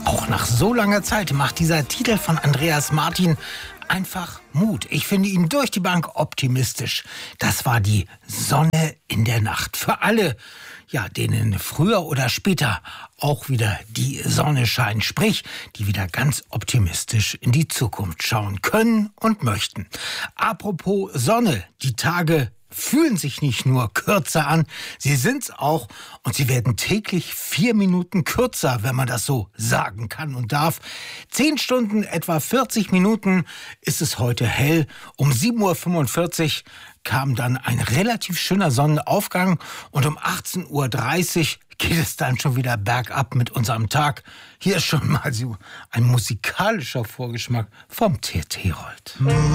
Auch nach so langer Zeit macht dieser Titel von Andreas Martin einfach Mut. Ich finde ihn durch die Bank optimistisch. Das war die Sonne in der Nacht. Für alle, ja, denen früher oder später auch wieder die Sonne scheint. Sprich, die wieder ganz optimistisch in die Zukunft schauen können und möchten. Apropos Sonne, die Tage fühlen sich nicht nur kürzer an, sie sind's auch und sie werden täglich 4 Minuten kürzer, wenn man das so sagen kann und darf. 10 Stunden, etwa 40 Minuten ist es heute hell. Um 7:45 Uhr kam dann ein relativ schöner Sonnenaufgang und um 18:30 Uhr geht es dann schon wieder bergab mit unserem Tag. Hier ist schon mal so ein musikalischer Vorgeschmack vom T.T. Herold.